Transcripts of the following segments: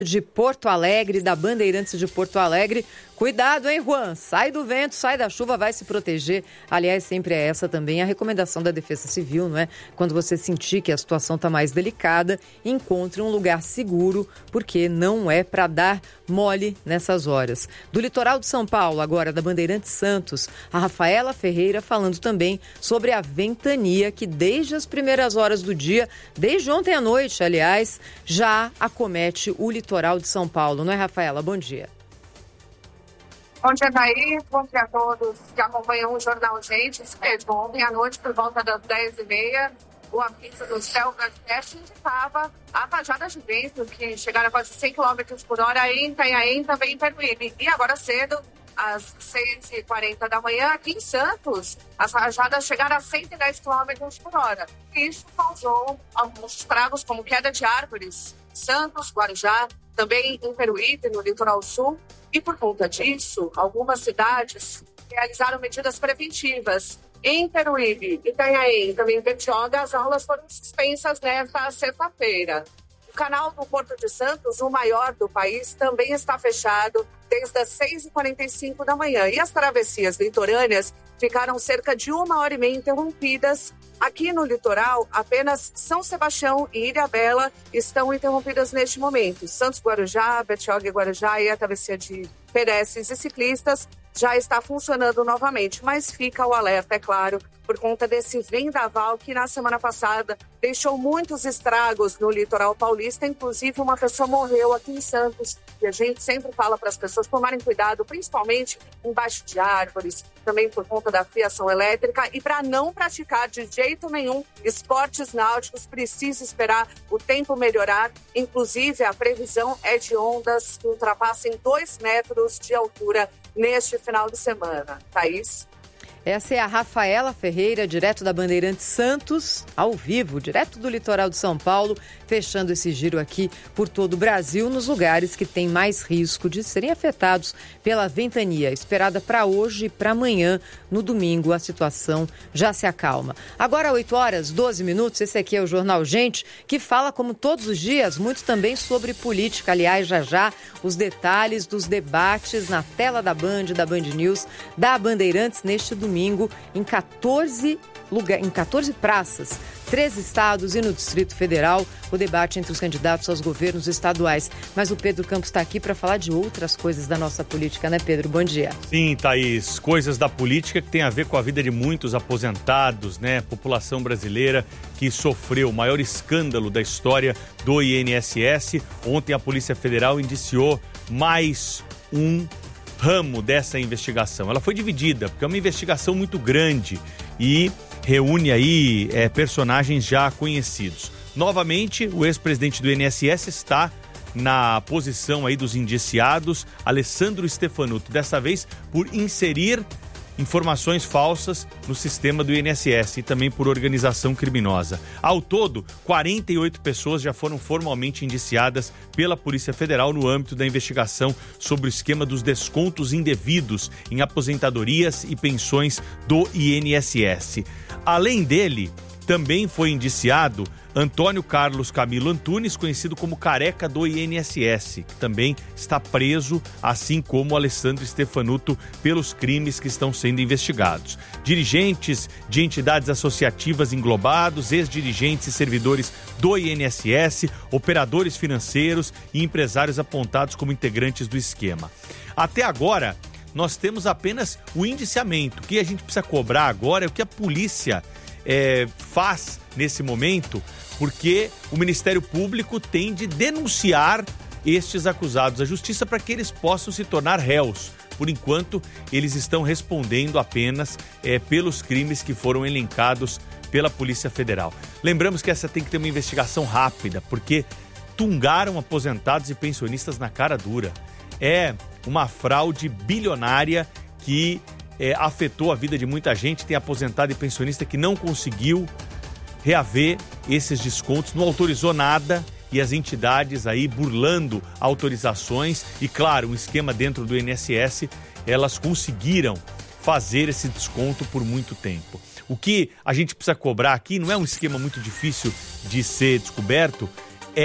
De Porto Alegre, da Bandeirantes de Porto Alegre. Cuidado, hein, Juan? Sai do vento, sai da chuva, vai se proteger. Aliás, sempre é essa também a recomendação da Defesa Civil, não é? Quando você sentir que a situação está mais delicada, encontre um lugar seguro, porque não é para dar mole nessas horas. Do litoral de São Paulo, agora da Bandeirantes Santos, a Rafaela Ferreira falando também sobre a ventania que desde as primeiras horas do dia, desde ontem à noite, aliás, já acomete o litoral de São Paulo. Não é, Rafaela? Bom dia. Bom dia, Thaís. Bom dia a todos que acompanham o Jornal Gente. Isso mesmo, ontem à noite, por volta das 10h30, o aviso do céu Nordeste indicava a rajada de vento que chegaram a quase 100 km por hora em Itanhaém, também em Peruíbe. E agora cedo, às 6h40 da manhã, aqui em Santos, as rajadas chegaram a 110 km por hora. Isso causou alguns estragos, como queda de árvores. Santos, Guarujá, também em Peruíbe, no litoral sul. E por conta disso, algumas cidades realizaram medidas preventivas. Em Peruíbe, Itanhaém, também em Bertioga, as aulas foram suspensas nesta sexta-feira. O canal do Porto de Santos, o maior do país, também está fechado desde as 6h45 da manhã. E as travessias litorâneas ficaram cerca de 1h30 interrompidas. Aqui no litoral, apenas São Sebastião e Ilhabela estão interrompidas neste momento. Santos, Guarujá, Bertioga e Guarujá e a travessia de pedestres e ciclistas já está funcionando novamente, mas fica o alerta, é claro, por conta desse vendaval que na semana passada deixou muitos estragos no litoral paulista, inclusive uma pessoa morreu aqui em Santos. E a gente sempre fala para as pessoas tomarem cuidado, principalmente embaixo de árvores, também por conta da fiação elétrica, e para não praticar de jeito nenhum esportes náuticos, precisa esperar o tempo melhorar. Inclusive, a previsão é de ondas que ultrapassem 2 metros de altura neste final de semana. Thaís? Essa é a Rafaela Ferreira, direto da Bandeirantes Santos, ao vivo, direto do litoral de São Paulo, fechando esse giro aqui por todo o Brasil, nos lugares que têm mais risco de serem afetados pela ventania. Esperada para hoje e para amanhã, no domingo, a situação já se acalma. Agora, 8h12, esse aqui é o Jornal Gente, que fala, como todos os dias, muito também sobre política. Aliás, já os detalhes dos debates na tela da Band, da Band News, da Bandeirantes, neste domingo, em 14 praças, 3 estados e no Distrito Federal, o debate entre os candidatos aos governos estaduais. Mas o Pedro Campos está aqui para falar de outras coisas da nossa política, né, Pedro? Bom dia. Sim, Thaís, coisas da política que tem a ver com a vida de muitos aposentados, né? População brasileira que sofreu o maior escândalo da história do INSS. Ontem a Polícia Federal indiciou mais um ramo dessa investigação. Ela foi dividida, porque é uma investigação muito grande e reúne aí personagens já conhecidos. Novamente, o ex-presidente do INSS está na posição aí dos indiciados, Alessandro Stefanuto, dessa vez por inserir informações falsas no sistema do INSS e também por organização criminosa. Ao todo, 48 pessoas já foram formalmente indiciadas pela Polícia Federal no âmbito da investigação sobre o esquema dos descontos indevidos em aposentadorias e pensões do INSS. Além dele, também foi indiciado Antônio Carlos Camilo Antunes, conhecido como Careca do INSS, que também está preso, assim como Alessandro Stefanuto, pelos crimes que estão sendo investigados. Dirigentes de entidades associativas englobados, ex-dirigentes e servidores do INSS, operadores financeiros e empresários apontados como integrantes do esquema. Até agora, nós temos apenas o indiciamento. O que a gente precisa cobrar agora é o que a polícia faz nesse momento, porque o Ministério Público tem de denunciar estes acusados à justiça para que eles possam se tornar réus. Por enquanto, eles estão respondendo apenas pelos crimes que foram elencados pela Polícia Federal. Lembramos que essa tem que ter uma investigação rápida, porque tungaram aposentados e pensionistas na cara dura. É uma fraude bilionária que afetou a vida de muita gente. Tem aposentado e pensionista que não conseguiu reaver esses descontos, não autorizou nada, e as entidades aí burlando autorizações e, claro, um esquema dentro do INSS, elas conseguiram fazer esse desconto por muito tempo. O que a gente precisa cobrar aqui não é um esquema muito difícil de ser descoberto, é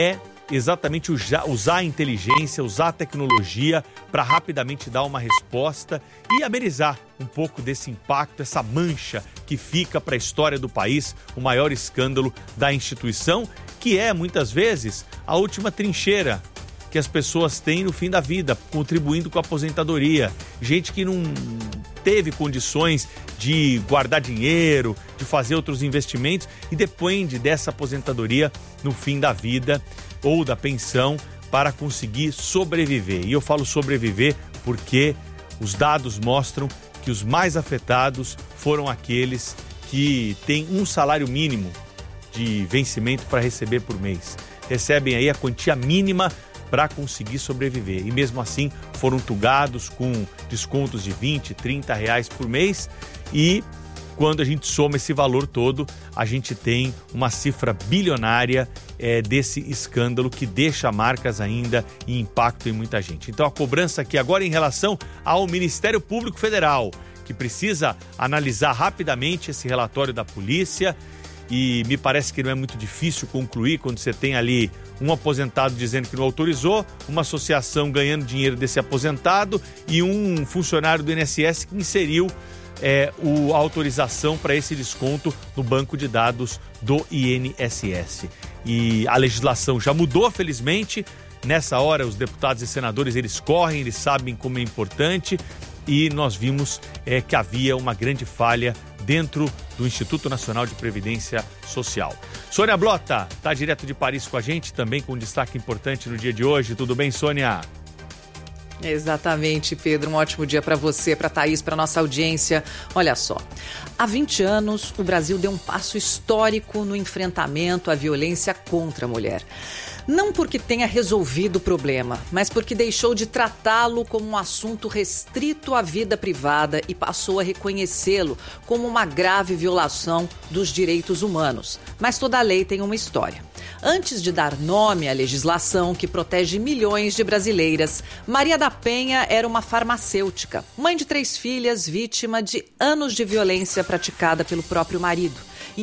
exatamente usar a inteligência, usar a tecnologia para rapidamente dar uma resposta e amenizar um pouco desse impacto, essa mancha que fica para a história do país, o maior escândalo da instituição, que é, muitas vezes, a última trincheira que as pessoas têm no fim da vida, contribuindo com a aposentadoria. Gente que não teve condições de guardar dinheiro, de fazer outros investimentos e depende dessa aposentadoria no fim da vida ou da pensão para conseguir sobreviver. E eu falo sobreviver porque os dados mostram que os mais afetados foram aqueles que têm um salário mínimo de vencimento para receber por mês. Recebem aí a quantia mínima para conseguir sobreviver. E mesmo assim foram tugados com descontos de 20, 30 reais por mês. E quando a gente soma esse valor todo, a gente tem uma cifra bilionária desse escândalo que deixa marcas ainda e impacto em muita gente. Então a cobrança aqui agora em relação ao Ministério Público Federal, que precisa analisar rapidamente esse relatório da polícia. E me parece que não é muito difícil concluir quando você tem ali um aposentado dizendo que não autorizou, uma associação ganhando dinheiro desse aposentado e um funcionário do INSS que inseriu a autorização para esse desconto no banco de dados do INSS. E a legislação já mudou, felizmente. Nessa hora, os deputados e senadores, eles correm, eles sabem como é importante. E nós vimos que havia uma grande falha dentro do Instituto Nacional de Previdência Social. Sônia Blota está direto de Paris com a gente, também com um destaque importante no dia de hoje. Tudo bem, Sônia? Exatamente, Pedro. Um ótimo dia para você, para a Thaís, para nossa audiência. Olha só, há 20 anos o Brasil deu um passo histórico no enfrentamento à violência contra a mulher. Não porque tenha resolvido o problema, mas porque deixou de tratá-lo como um assunto restrito à vida privada e passou a reconhecê-lo como uma grave violação dos direitos humanos. Mas toda lei tem uma história. Antes de dar nome à legislação que protege milhões de brasileiras, Maria da Penha era uma farmacêutica, mãe de 3 filhas, vítima de anos de violência praticada pelo próprio marido. Em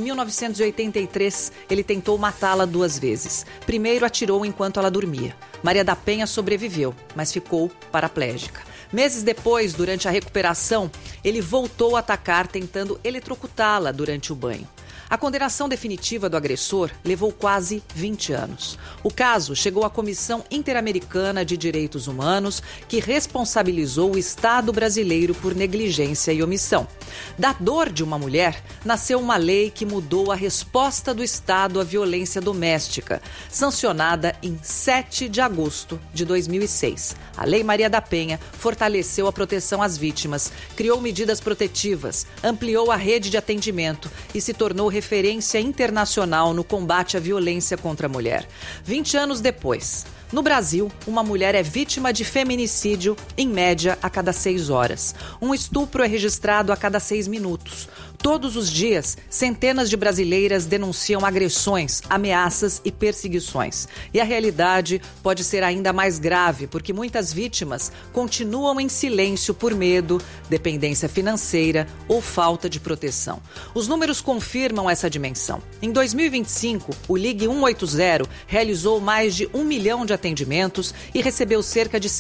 1983, ele tentou matá-la 2 vezes. Primeiro atirou enquanto ela dormia. Maria da Penha sobreviveu, mas ficou paraplégica. Meses depois, durante a recuperação, ele voltou a atacar tentando eletrocutá-la durante o banho. A condenação definitiva do agressor levou quase 20 anos. O caso chegou à Comissão Interamericana de Direitos Humanos, que responsabilizou o Estado brasileiro por negligência e omissão. Da dor de uma mulher, nasceu uma lei que mudou a resposta do Estado à violência doméstica, sancionada em 7 de agosto de 2006. A Lei Maria da Penha fortaleceu a proteção às vítimas, criou medidas protetivas, ampliou a rede de atendimento e se tornou referência internacional no combate à violência contra a mulher. 20 anos depois, no Brasil, uma mulher é vítima de feminicídio, em média, a cada 6 horas. Um estupro é registrado a cada 6 minutos. Todos os dias, centenas de brasileiras denunciam agressões, ameaças e perseguições. E a realidade pode ser ainda mais grave, porque muitas vítimas continuam em silêncio por medo, dependência financeira ou falta de proteção. Os números confirmam essa dimensão. Em 2025, o Ligue 180 realizou mais de 1 milhão de atendimentos e recebeu cerca de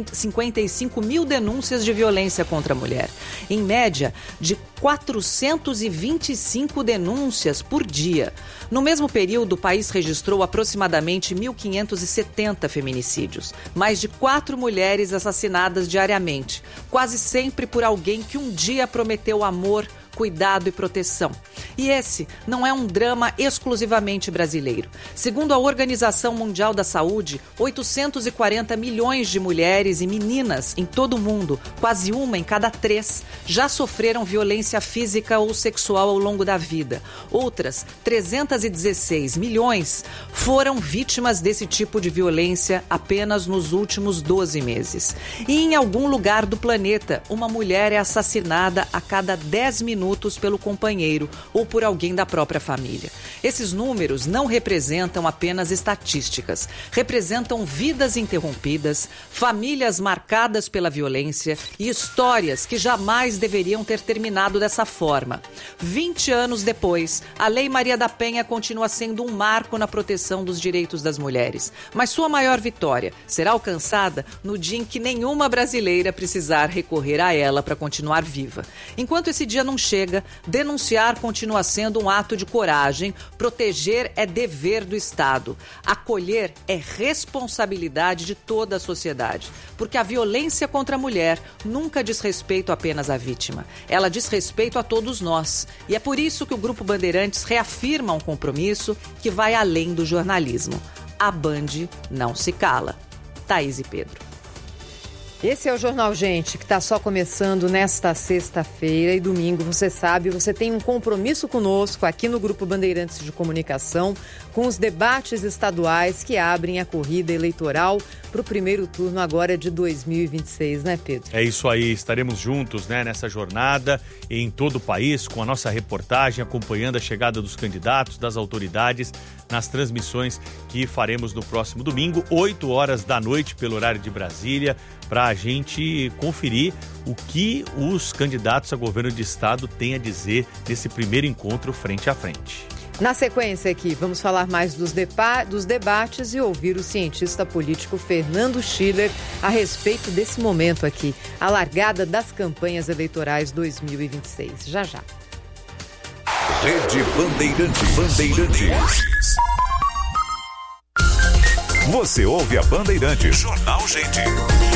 155 mil denúncias de violência contra a mulher. Em média, de 425 denúncias por dia. No mesmo período, o país registrou aproximadamente 1.570 feminicídios. Mais de 4 mulheres assassinadas diariamente, quase sempre por alguém que um dia prometeu amor, cuidado e proteção. E esse não é um drama exclusivamente brasileiro. Segundo a Organização Mundial da Saúde, 840 milhões de mulheres e meninas em todo o mundo, quase 1 em cada 3, já sofreram violência física ou sexual ao longo da vida. Outras 316 milhões foram vítimas desse tipo de violência apenas nos últimos 12 meses. E em algum lugar do planeta, uma mulher é assassinada a cada 10 minutos minutos pelo companheiro ou por alguém da própria família. Esses números não representam apenas estatísticas, representam vidas interrompidas, famílias marcadas pela violência e histórias que jamais deveriam ter terminado dessa forma. 20 anos depois, a Lei Maria da Penha continua sendo um marco na proteção dos direitos das mulheres. Mas sua maior vitória será alcançada no dia em que nenhuma brasileira precisar recorrer a ela para continuar viva. Enquanto esse dia não chega, denunciar continua sendo um ato de coragem, proteger é dever do Estado, acolher é responsabilidade de toda a sociedade, porque a violência contra a mulher nunca diz respeito apenas à vítima, ela diz respeito a todos nós. E é por isso que o Grupo Bandeirantes reafirma um compromisso que vai além do jornalismo. A Band não se cala. Thaís e Pedro. Esse é o Jornal Gente, que está só começando nesta sexta-feira e domingo. Você sabe, você tem um compromisso conosco aqui no Grupo Bandeirantes de Comunicação com os debates estaduais que abrem a corrida eleitoral para o primeiro turno agora de 2026, né, Pedro? É isso aí, estaremos juntos, né, nessa jornada em todo o país com a nossa reportagem, acompanhando a chegada dos candidatos, das autoridades, nas transmissões que faremos no próximo domingo, 8 horas da noite, pelo horário de Brasília, para a gente conferir o que os candidatos a governo de estado têm a dizer nesse primeiro encontro frente a frente. Na sequência aqui, vamos falar mais dos debates e ouvir o cientista político Fernando Schiller a respeito desse momento aqui, a largada das campanhas eleitorais 2026. Já, já. Rede Bandeirantes. Você ouve a Bandeirantes. Jornal Gente.